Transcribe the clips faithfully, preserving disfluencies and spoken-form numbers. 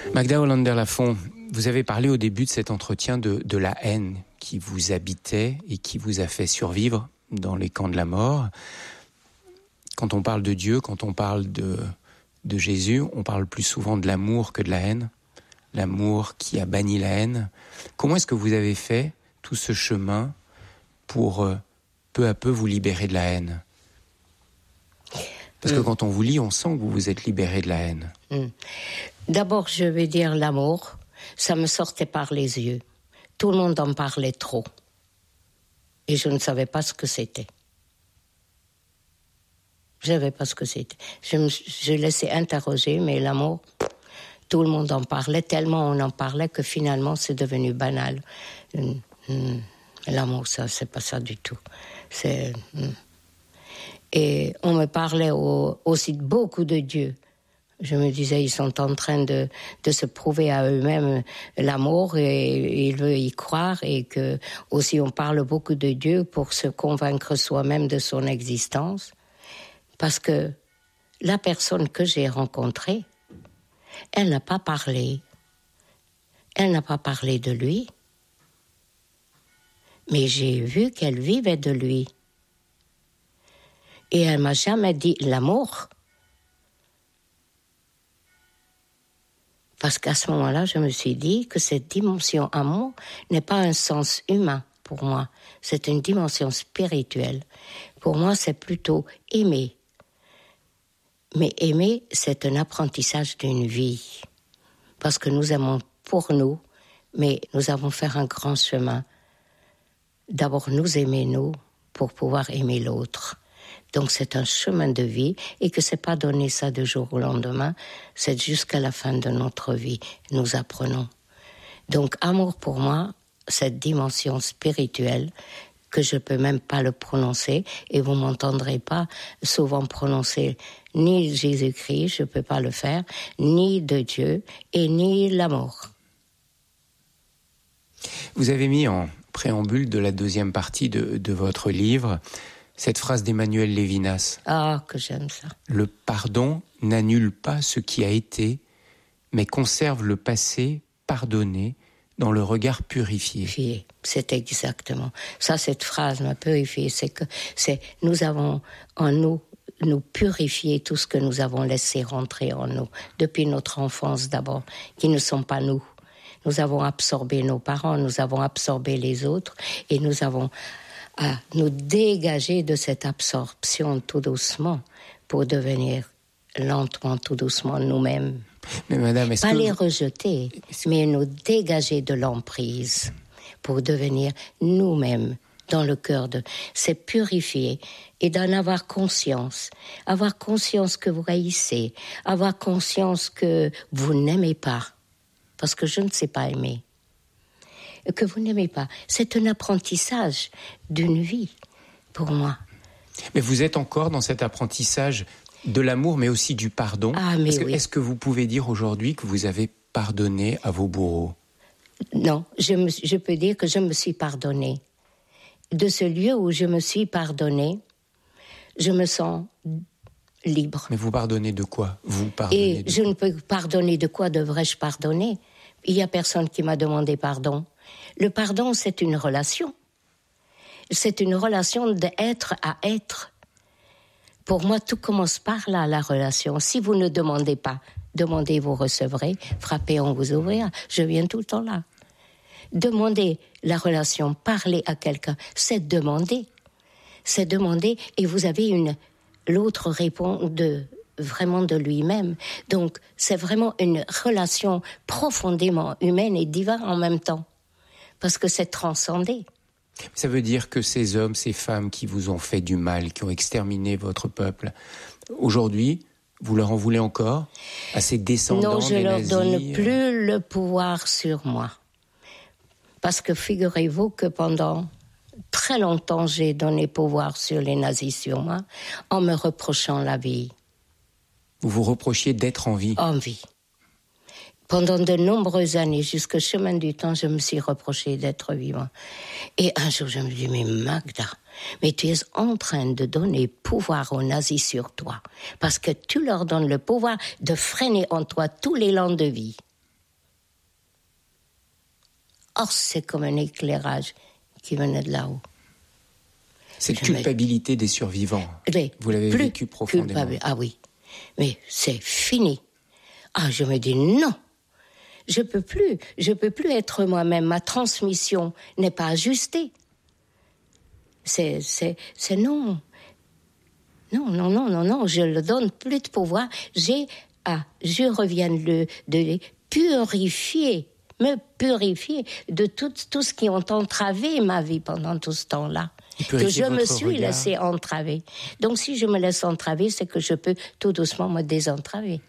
Magda Hollander-Lafont, vous avez parlé au début de cet entretien de, de la haine qui vous habitait et qui vous a fait survivre dans les camps de la mort. Quand on parle de Dieu, quand on parle de, de Jésus, on parle plus souvent de l'amour que de la haine. L'amour qui a banni la haine. Comment est-ce que vous avez fait tout ce chemin pour euh, peu à peu vous libérer de la haine ? Parce que mmh. quand on vous lit, on sent que vous vous êtes libéré de la haine. Mmh. D'abord, je vais dire l'amour, ça me sortait par les yeux. Tout le monde en parlait trop. Et je ne savais pas ce que c'était. Je ne savais pas ce que c'était. Je me je laissais interroger, mais l'amour, tout le monde en parlait, tellement on en parlait que finalement c'est devenu banal. L'amour, ça, c'est pas ça du tout. C'est... Et on me parlait au, aussi beaucoup de Dieu. Je me disais, ils sont en train de, de se prouver à eux-mêmes l'amour et, et ils veulent y croire, et que aussi on parle beaucoup de Dieu pour se convaincre soi-même de son existence. Parce que la personne que j'ai rencontrée, elle n'a pas parlé. Elle n'a pas parlé de lui. Mais j'ai vu qu'elle vivait de lui. Et elle m'a jamais dit l'amour. Parce qu'à ce moment-là, je me suis dit que cette dimension amour n'est pas un sens humain pour moi. C'est une dimension spirituelle. Pour moi, c'est plutôt aimer. Mais aimer, c'est un apprentissage d'une vie. Parce que nous aimons pour nous, mais nous avons fait un grand chemin. D'abord, nous aimer nous pour pouvoir aimer l'autre. Donc c'est un chemin de vie, et que c'est pas donner ça de jour au lendemain, c'est jusqu'à la fin de notre vie, nous apprenons. Donc amour pour moi, cette dimension spirituelle, que je peux même pas le prononcer, et vous m'entendrez pas souvent prononcer ni Jésus-Christ, je peux pas le faire, ni de Dieu, et ni l'amour. Vous avez mis en préambule de la deuxième partie de, de votre livre cette phrase d'Emmanuel Lévinas. Ah, que j'aime ça. Le pardon n'annule pas ce qui a été, mais conserve le passé pardonné dans le regard purifié. Purifié, c'est exactement. Ça, cette phrase m'a purifié. C'est que c'est, nous avons en nous, nous purifier tout ce que nous avons laissé rentrer en nous, depuis notre enfance d'abord, qui ne sont pas nous. Nous avons absorbé nos parents, nous avons absorbé les autres, et nous avons à nous dégager de cette absorption tout doucement pour devenir lentement, tout doucement nous-mêmes. Mais madame, est-ce Pas que les vous... rejeter, mais nous dégager de l'emprise pour devenir nous-mêmes dans le cœur de... C'est purifier et d'en avoir conscience. Avoir conscience que vous haïssez, avoir conscience que vous n'aimez pas, parce que je ne sais pas aimer. Que vous n'aimez pas. C'est un apprentissage d'une vie, pour moi. Mais vous êtes encore dans cet apprentissage de l'amour, mais aussi du pardon. Ah, mais est-ce que, oui. Est-ce que vous pouvez dire aujourd'hui que vous avez pardonné à vos bourreaux ? Non, je, me, je peux dire que je me suis pardonnée. De ce lieu où je me suis pardonnée, je me sens libre. Mais vous pardonnez de quoi ? Vous pardonnez Et de je quoi ? ne peux pardonner de quoi devrais-je pardonner ? Il n'y a personne qui m'a demandé pardon. Le pardon, c'est une relation. C'est une relation d'être à être. Pour moi, tout commence par là, la relation. Si vous ne demandez pas, demandez, vous recevrez. Frappez, on vous ouvrira. Je viens tout le temps là. Demander la relation, parler à quelqu'un, c'est demander. C'est demander, et vous avez une... L'autre répond de... vraiment de lui-même. Donc, c'est vraiment une relation profondément humaine et divine en même temps. Parce que c'est transcendé. Ça veut dire que ces hommes, ces femmes qui vous ont fait du mal, qui ont exterminé votre peuple, aujourd'hui, vous leur en voulez encore à ces descendants Non, je des leur nazis? donne plus le pouvoir sur moi. Parce que figurez-vous que pendant très longtemps, j'ai donné pouvoir sur les nazis sur moi, en me reprochant la vie. Vous vous reprochiez d'être en vie? En vie. Pendant de nombreuses années, jusqu'au chemin du temps, je me suis reproché d'être vivant. Et un jour, je me dis, mais Magda, mais tu es en train de donner pouvoir aux nazis sur toi, parce que tu leur donnes le pouvoir de freiner en toi tout l'élan de vie. oh, c'est comme un éclairage qui venait de là-haut. Cette Je culpabilité me... des survivants, Mais vous l'avez vécu profondément. Culpable. Ah oui, mais c'est fini. Ah, je me dis non, je peux plus, je peux plus être moi-même. Ma transmission n'est pas ajustée. C'est, c'est, c'est non. Non, non, non, non, non, je ne donne plus de pouvoir. J'ai à, je reviens de, de purifier, me purifier de tout, tout ce qui ont entravé ma vie pendant tout ce temps-là. Que je me suis regard. laissé entraver. Donc si je me laisse entraver, c'est que je peux tout doucement me désentraver.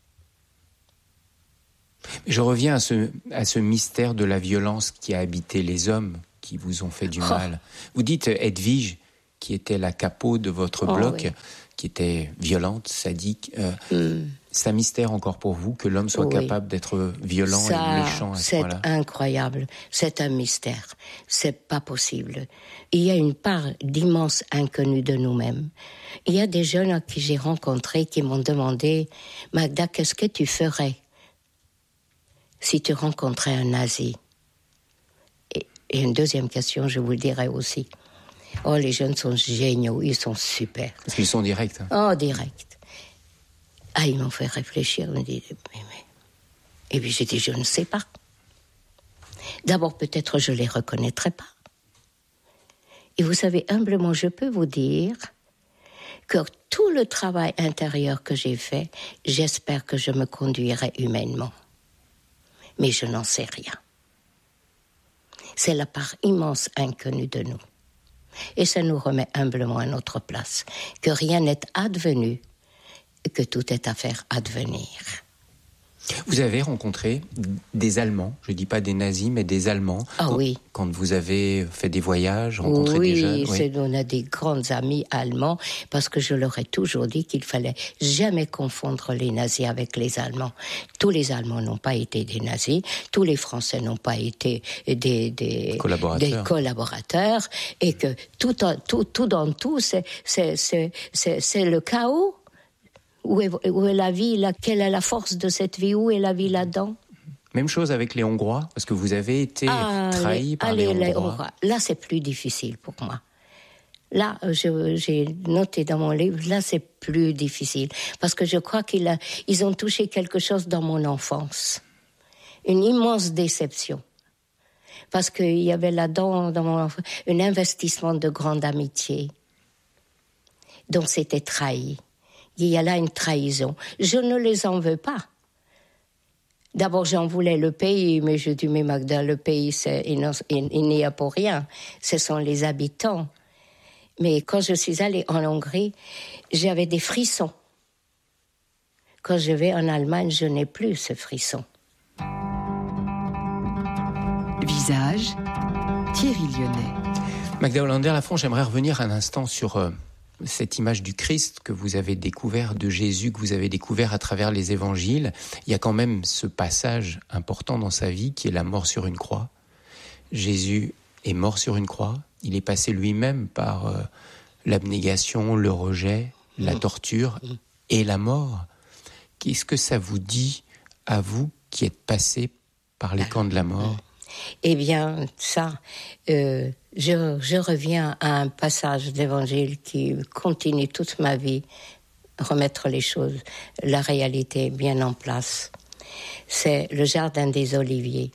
Je reviens à ce, à ce mystère de la violence qui a habité les hommes qui vous ont fait du oh. mal. Vous dites Edwige, qui était la capot de votre oh, bloc, oui. qui était violente, sadique. Euh, mm. C'est un mystère encore pour vous que l'homme soit oui. capable d'être violent Ça, et méchant à ce point-là. C'est incroyable, c'est un mystère, c'est pas possible. Il y a une part d'immense inconnu de nous-mêmes. Il y a des jeunes que j'ai rencontrés qui m'ont demandé « Magda, qu'est-ce que tu ferais si tu rencontrais un nazi ?» et, et une deuxième question, je vous le dirai aussi. Oh, les jeunes sont géniaux, ils sont super. Parce qu'ils sont directs. Hein. Oh, directs. Ah, ils m'ont fait réfléchir, ils me disent, mais, mais... Et puis j'ai dit, je ne sais pas. D'abord, peut-être je ne les reconnaîtrai pas. Et vous savez, humblement, je peux vous dire que tout le travail intérieur que j'ai fait, j'espère que je me conduirai humainement. Mais je n'en sais rien. C'est la part immense inconnue de nous. Et ça nous remet humblement à notre place, que rien n'est advenu, et que tout est à faire advenir. Vous avez rencontré des Allemands, je ne dis pas des nazis, mais des Allemands. Ah quand, oui. Quand vous avez fait des voyages, rencontré oui, des jeunes. Oui, on a des grands amis allemands, parce que je leur ai toujours dit qu'il fallait jamais confondre les nazis avec les Allemands. Tous les Allemands n'ont pas été des nazis, tous les Français n'ont pas été des, des, collaborateurs. des collaborateurs, et que tout, tout, tout dans tout, c'est, c'est, c'est, c'est, c'est le chaos. Où est, où est la vie là? Quelle est la force de cette vie? Où est la vie là-dedans? Même chose avec les Hongrois, parce que vous avez été ah, trahi les, par allez, les, Hongrois. les Hongrois. Là, c'est plus difficile pour moi. Là, je, j'ai noté dans mon livre, là, c'est plus difficile. Parce que je crois qu'ils a, ils ont touché quelque chose dans mon enfance. Une immense déception. Parce qu'il y avait là-dedans, dans mon enfance, un investissement de grande amitié. Donc, c'était trahi. Il y a là une trahison. Je ne les en veux pas. D'abord, j'en voulais le pays, mais je dis, mais Magda, le pays, c'est, il, il, il n'y a pour rien. Ce sont les habitants. Mais quand je suis allée en Hongrie, j'avais des frissons. Quand je vais en Allemagne, je n'ai plus ce frisson. Visage, Thierry Lyonnais. Magda Hollander-Lafont, j'aimerais revenir un instant sur... Euh... cette image du Christ que vous avez découvert, de Jésus que vous avez découvert à travers les évangiles. Il y a quand même ce passage important dans sa vie qui est la mort sur une croix. Jésus est mort sur une croix. Il est passé lui-même par euh, l'abnégation, le rejet, la torture et la mort. Qu'est-ce que ça vous dit à vous qui êtes passé par les camps de la mort? Eh bien, ça... Euh... Je, je reviens à un passage d'évangile qui continue toute ma vie, remettre les choses, la réalité bien en place. C'est le jardin des Oliviers.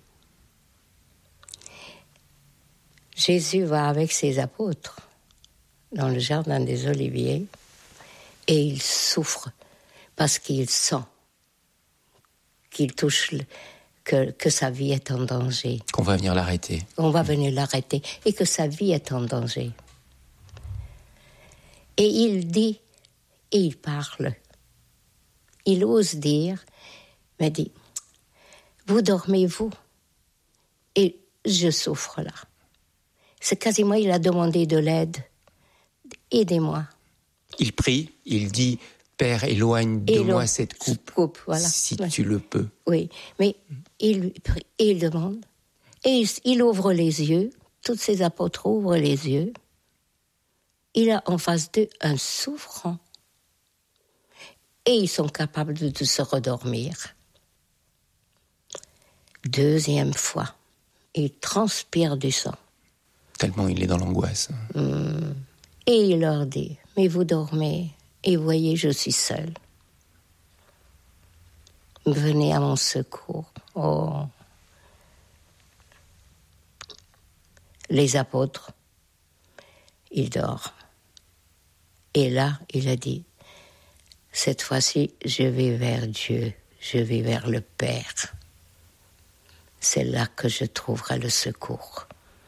Jésus va avec ses apôtres dans le jardin des Oliviers et il souffre parce qu'il sent qu'il touche... Le, Que, que sa vie est en danger. Qu'on va venir l'arrêter. On va venir l'arrêter. Et que sa vie est en danger. Et il dit, et il parle. Il ose dire, mais dit, vous dormez, vous, et je souffre là. C'est quasiment, il a demandé de l'aide. Aidez-moi. Il prie, il dit... Père, éloigne de Élo- moi cette coupe, coupe voilà. si ouais. tu le peux. Oui, mais il, il demande, et il, il ouvre les yeux, tous ses apôtres ouvrent les yeux. Il a en face d'eux un souffrant. Et ils sont capables de, de se redormir. Deuxième fois, il transpire du sang. Tellement il est dans l'angoisse. Mmh. Et il leur dit, mais vous dormez, et voyez, je suis seul. Venez à mon secours. Oh. Les apôtres, ils dorment. Et là, il a dit, cette fois-ci, je vais vers Dieu, je vais vers le Père. C'est là que je trouverai le secours.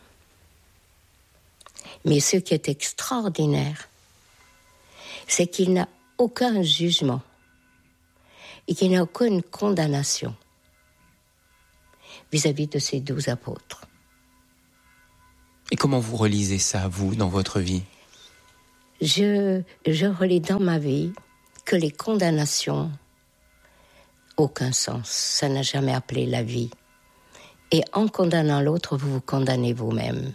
Mais ce qui est extraordinaire, c'est qu'il n'a aucun jugement et qu'il n'a aucune condamnation vis-à-vis de ces douze apôtres. Et comment vous relisez ça, vous, dans votre vie ? Je, je relis dans ma vie que les condamnations, aucun sens. Ça n'a jamais appelé la vie. Et en condamnant l'autre, vous vous condamnez vous-même.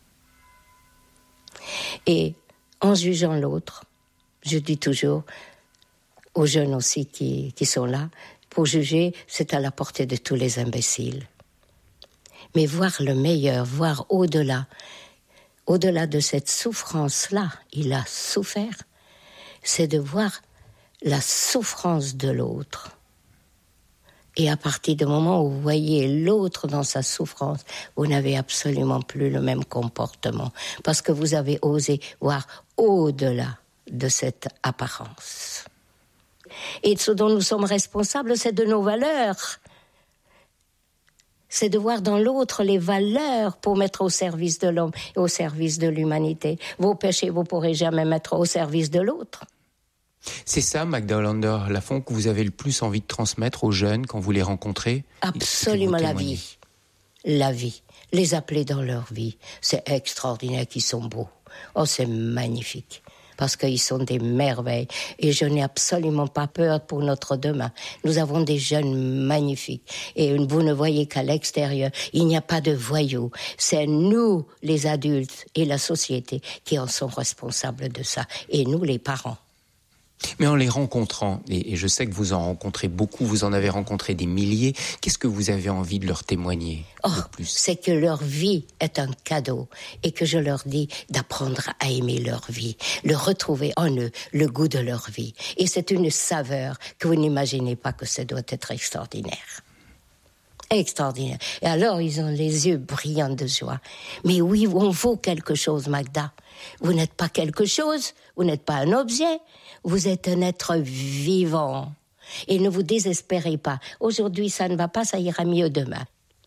Et en jugeant l'autre, je dis toujours aux jeunes aussi qui, qui sont là, pour juger, c'est à la portée de tous les imbéciles. Mais voir le meilleur, voir au-delà, au-delà de cette souffrance-là, il a souffert, c'est de voir la souffrance de l'autre. Et à partir du moment où vous voyez l'autre dans sa souffrance, vous n'avez absolument plus le même comportement, parce que vous avez osé voir au-delà de cette apparence. Et ce dont nous sommes responsables, c'est de nos valeurs. C'est de voir dans l'autre les valeurs pour mettre au service de l'homme et au service de l'humanité. Vos péchés, vous ne pourrez jamais mettre au service de l'autre. C'est ça, Magda Hollander-Lafont, que vous avez le plus envie de transmettre aux jeunes quand vous les rencontrez ? Absolument, la vie. La vie. Les appeler dans leur vie. C'est extraordinaire qu'ils sont beaux. Oh, c'est magnifique. Parce qu'ils sont des merveilles. Et je n'ai absolument pas peur pour notre demain. Nous avons des jeunes magnifiques. Et vous ne voyez qu'à l'extérieur, il n'y a pas de voyous. C'est nous, les adultes et la société, qui en sont responsables de ça. Et nous, les parents. Mais en les rencontrant, et je sais que vous en rencontrez beaucoup, vous en avez rencontré des milliers, qu'est-ce que vous avez envie de leur témoigner oh, de plus ? C'est que leur vie est un cadeau et que je leur dis d'apprendre à aimer leur vie, de retrouver en eux le goût de leur vie. Et c'est une saveur que vous n'imaginez pas que ça doit être extraordinaire. Extraordinaire. Et alors, ils ont les yeux brillants de joie. Mais oui, on vaut quelque chose, Magda. Vous n'êtes pas quelque chose, vous n'êtes pas un objet, vous êtes un être vivant. Et ne vous désespérez pas. Aujourd'hui, ça ne va pas, ça ira mieux demain.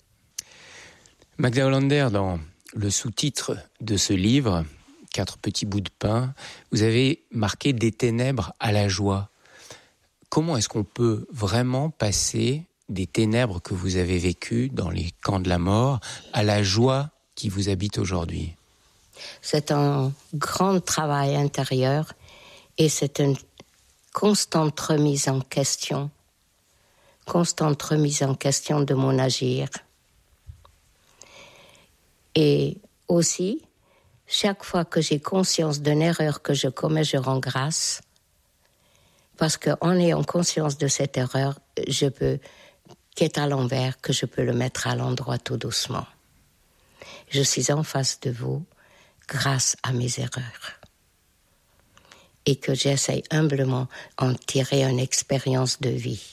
Magda Hollander, dans le sous-titre de ce livre, « Quatre petits bouts de pain », vous avez marqué « Des ténèbres à la joie ». Comment est-ce qu'on peut vraiment passer des ténèbres que vous avez vécues dans les camps de la mort à la joie qui vous habite aujourd'hui ? C'est un grand travail intérieur et c'est une constante remise en question, constante remise en question de mon agir. Et aussi, chaque fois que j'ai conscience d'une erreur que je commets, je rends grâce, parce qu'en ayant conscience de cette erreur, je peux, qui est à l'envers, que je peux le mettre à l'endroit tout doucement. Je suis en face de vous grâce à mes erreurs. Et que j'essaye humblement en tirer une expérience de vie.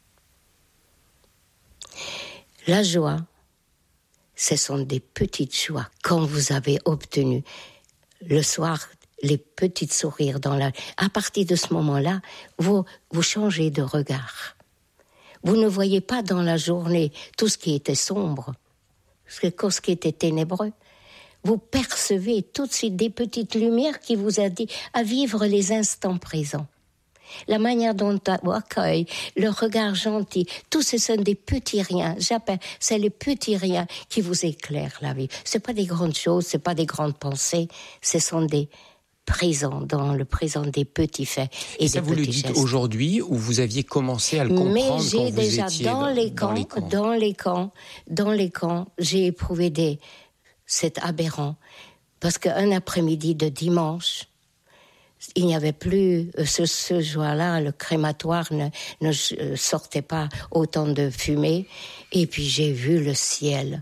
La joie, ce sont des petites joies. Quand vous avez obtenu le soir les petits sourires dans la... À partir de ce moment-là, vous, vous changez de regard. Vous ne voyez pas dans la journée tout ce qui était sombre, ce qui était ténébreux. Vous percevez tout de suite des petites lumières qui vous aident à vivre les instants présents. La manière dont on accueille, le regard gentil, tout ce sont des petits riens. J'appelle, c'est les petits riens qui vous éclairent la vie. C'est pas des grandes choses, c'est pas des grandes pensées, ce sont des présents, dans le présent des petits faits et, et ça des vous petits le dites gestes. Aujourd'hui ou vous aviez commencé à le comprendre Mais quand j'ai vous déjà étiez dans, dans, les camps, dans les camps, dans les camps, dans les camps, j'ai éprouvé des, c'est aberrant, parce qu'un après-midi de dimanche, il n'y avait plus, ce, ce jour-là, le crématoire ne, ne sortait pas autant de fumée, et puis j'ai vu le ciel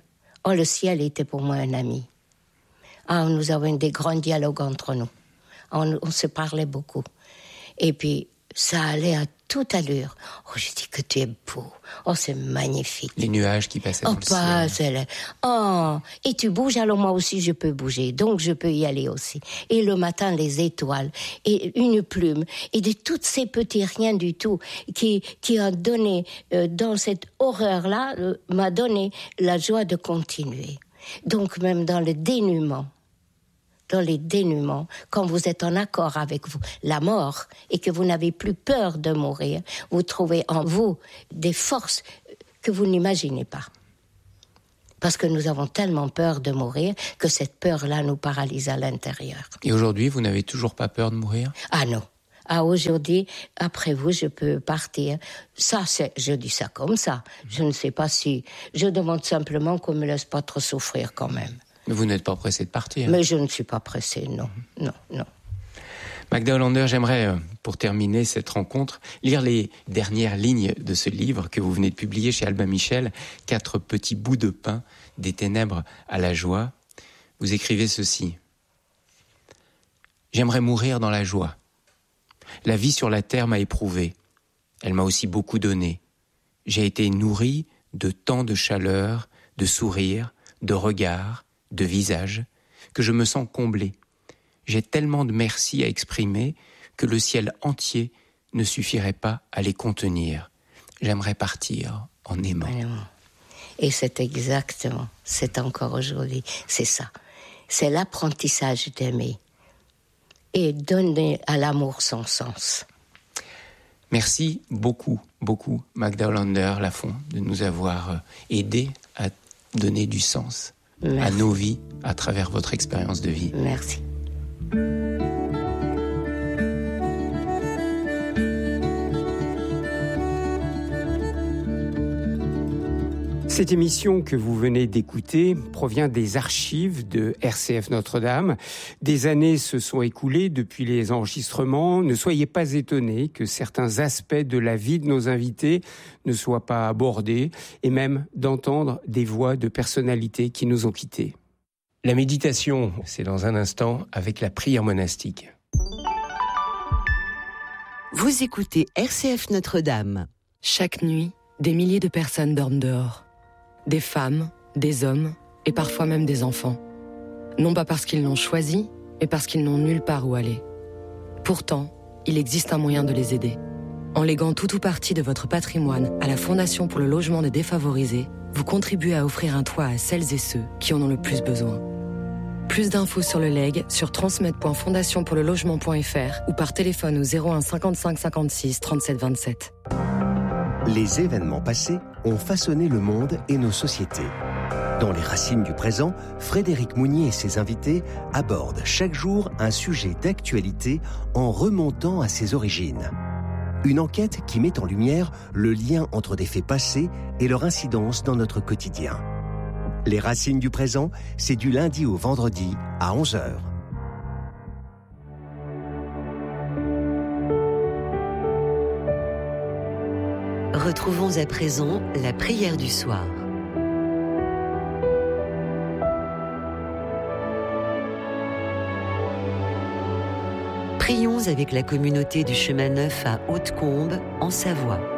Oh, le ciel était pour moi un ami. Ah, nous avons des grands dialogues entre nous. On, on se parlait beaucoup. Et puis, ça allait à toute allure. Oh, je dis que tu es beau. Oh, c'est magnifique. Les nuages qui passaient oh, dans le pas ciel. Elle. Oh, et tu bouges, alors moi aussi je peux bouger. Donc je peux y aller aussi. Et le matin, les étoiles, et une plume, et de toutes ces petits riens du tout qui, qui a donné, euh, dans cette horreur-là, euh, m'a donné la joie de continuer. Donc même dans le dénuement, dans les dénûments, quand vous êtes en accord avec vous, la mort, et que vous n'avez plus peur de mourir, vous trouvez en vous des forces que vous n'imaginez pas. Parce que nous avons tellement peur de mourir que cette peur-là nous paralyse à l'intérieur. Et aujourd'hui, vous n'avez toujours pas peur de mourir ? Ah non. Ah, aujourd'hui, après vous, je peux partir. Ça, c'est, je dis ça comme ça. Je ne sais pas si... Je demande simplement qu'on ne me laisse pas trop souffrir quand même. Mais vous n'êtes pas pressé de partir. Mais je ne suis pas pressée, non, non, non. Magda Hollander, j'aimerais, pour terminer cette rencontre, lire les dernières lignes de ce livre que vous venez de publier chez Albin Michel, « Quatre petits bouts de pain, des ténèbres à la joie ». Vous écrivez ceci. « J'aimerais mourir dans la joie. La vie sur la terre m'a éprouvé. Elle m'a aussi beaucoup donné. J'ai été nourri de tant de chaleur, de sourires, de regards, de visages, que je me sens comblé. J'ai tellement de merci à exprimer que le ciel entier ne suffirait pas à les contenir. J'aimerais partir en aimant. » Et c'est exactement, c'est encore aujourd'hui, c'est ça. C'est l'apprentissage d'aimer et donner à l'amour son sens. Merci beaucoup, beaucoup, Magda Hollander Lafont, de nous avoir aidés à donner du sens Merci. À nos vies à travers votre expérience de vie. Merci. Cette émission que vous venez d'écouter provient des archives de R C F Notre-Dame. Des années se sont écoulées depuis les enregistrements. Ne soyez pas étonnés que certains aspects de la vie de nos invités ne soient pas abordés et même d'entendre des voix de personnalités qui nous ont quittés. La méditation, c'est dans un instant avec la prière monastique. Vous écoutez R C F Notre-Dame. Chaque nuit, des milliers de personnes dorment dehors. Des femmes, des hommes et parfois même des enfants. Non pas parce qu'ils l'ont choisi, mais parce qu'ils n'ont nulle part où aller. Pourtant, il existe un moyen de les aider. En léguant tout ou partie de votre patrimoine à la Fondation pour le logement des défavorisés, vous contribuez à offrir un toit à celles et ceux qui en ont le plus besoin. Plus d'infos sur le legs sur transmettre point fondation pour le logement point f r ou par téléphone au zéro un cinquante-cinq cinquante-six trente-sept vingt-sept. Les événements passés ont façonné le monde et nos sociétés. Dans Les Racines du présent, Frédéric Mounier et ses invités abordent chaque jour un sujet d'actualité en remontant à ses origines. Une enquête qui met en lumière le lien entre des faits passés et leur incidence dans notre quotidien. Les Racines du présent, c'est du lundi au vendredi à onze heures. Retrouvons à présent la prière du soir. Prions avec la communauté du Chemin Neuf à Hautecombe, en Savoie.